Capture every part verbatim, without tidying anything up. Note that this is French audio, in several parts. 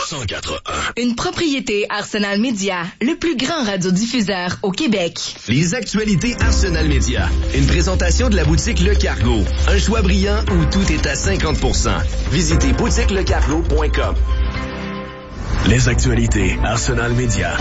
cent quatre un. Une propriété Arsenal Média, le plus grand radiodiffuseur au Québec. Les actualités Arsenal Média. Une présentation de la boutique Le Cargo. Un choix brillant où tout est à cinquante pour cent. Visitez boutique le cargo point com. Les actualités Arsenal Média.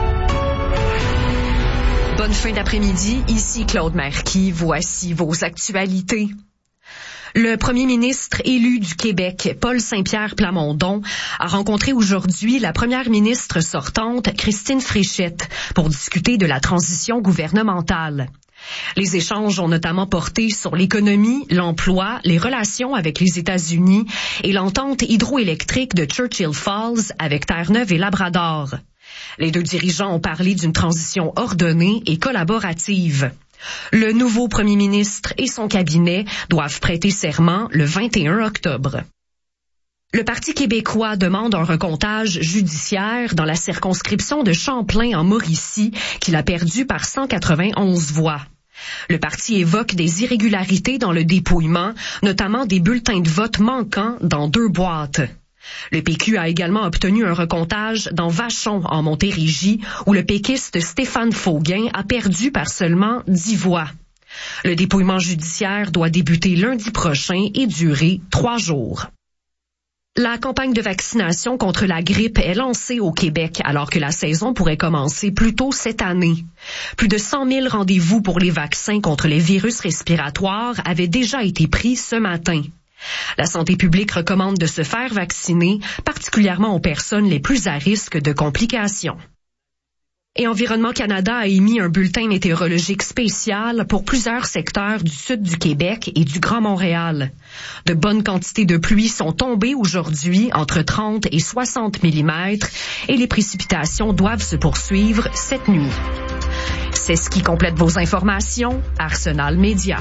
Bonne fin d'après-midi, ici Claude Marquis, voici vos actualités. Le premier ministre élu du Québec, Paul Saint-Pierre Plamondon, a rencontré aujourd'hui la première ministre sortante, Christine Fréchette, pour discuter de la transition gouvernementale. Les échanges ont notamment porté sur l'économie, l'emploi, les relations avec les États-Unis et l'entente hydroélectrique de Churchill Falls avec Terre-Neuve et Labrador. Les deux dirigeants ont parlé d'une transition ordonnée et collaborative. Le nouveau premier ministre et son cabinet doivent prêter serment le vingt et un octobre. Le Parti québécois demande un recomptage judiciaire dans la circonscription de Champlain en Mauricie qu'il a perdu par cent quatre-vingt-onze voix. Le parti évoque des irrégularités dans le dépouillement, notamment des bulletins de vote manquants dans deux boîtes. Le P Q a également obtenu un recomptage dans Vachon, en Montérégie, où le péquiste Stéphane Fauguin a perdu par seulement dix voix. Le dépouillement judiciaire doit débuter lundi prochain et durer trois jours. La campagne de vaccination contre la grippe est lancée au Québec alors que la saison pourrait commencer plus tôt cette année. Plus de cent mille rendez-vous pour les vaccins contre les virus respiratoires avaient déjà été pris ce matin. La santé publique recommande de se faire vacciner, particulièrement aux personnes les plus à risque de complications. Et Environnement Canada a émis un bulletin météorologique spécial pour plusieurs secteurs du sud du Québec et du Grand Montréal. De bonnes quantités de pluie sont tombées aujourd'hui, entre trente et soixante millimètres, et les précipitations doivent se poursuivre cette nuit. C'est ce qui complète vos informations. Arsenal Média.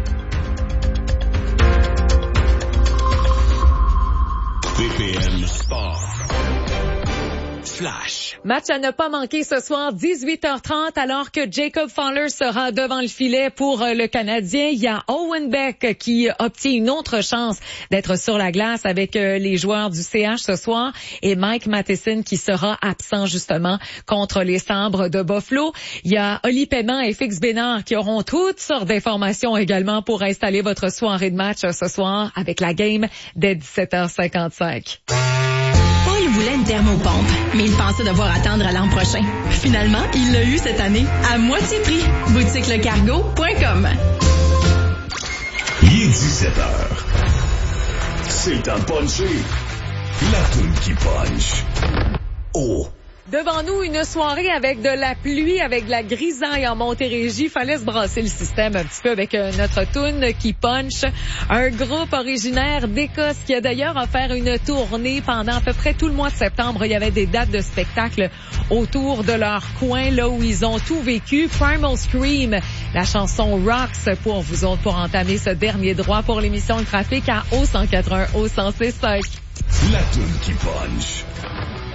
V P M Sport. Flash. Match à ne pas manquer ce soir, dix-huit heures trente, alors que Jacob Fowler sera devant le filet pour le Canadien. Il y a Owen Beck qui obtient une autre chance d'être sur la glace avec les joueurs du C H ce soir et Mike Matheson qui sera absent justement contre les Sabres de Buffalo. Il y a Oli Paiement et Fix Bénard qui auront toutes sortes d'informations également pour installer votre soirée de match ce soir avec la game dès dix-sept heures cinquante-cinq. Paul voulait une thermopompe, mais il pensait devoir attendre à l'an prochain. Finalement, il l'a eu cette année, à moitié prix. boutique le cargo point com. Il est dix-sept heures. C'est le temps de puncher. La toune qui punch. Oh! Devant nous, une soirée avec de la pluie, avec de la grisaille en Montérégie. Fallait se brasser le système un petit peu avec euh, notre toune qui punch. Un groupe originaire d'Écosse qui a d'ailleurs offert une tournée pendant à peu près tout le mois de septembre. Il y avait des dates de spectacle autour de leur coin, là où ils ont tout vécu. Primal Scream, la chanson Rocks pour vous autres pour entamer ce dernier droit pour l'émission de trafic à O cent quatre-un, O cent six point cinq. La toune qui punch.